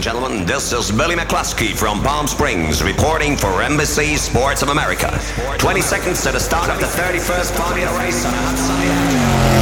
gentlemen, this is Billy McCluskey from Palm Springs reporting for NBC Sports of America. 20 seconds to the start of the 31st Formula race on a hot sunny day.